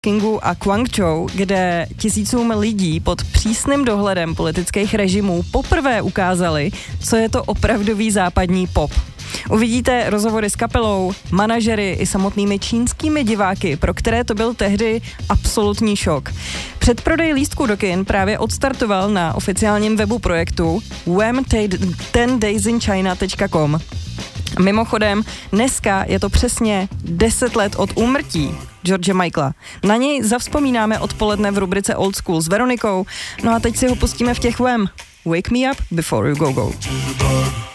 Pekingu a Guangzhou, kde tisícům lidí pod přísným dohledem politických režimů poprvé ukázali, co je to opravdový západní pop. Uvidíte rozhovory s kapelou, manažery i samotnými čínskými diváky, pro které to byl tehdy absolutní šok. Předprodej lístků do kin právě odstartoval na oficiálním webu projektu wham10daysinchina.com. Mimochodem, dneska je to přesně 10 let od úmrtí George Michaela. Na něj zavzpomínáme odpoledne v rubrice Old School s Veronikou, no a teď si ho pustíme v těch Wham. Wake me up before you go.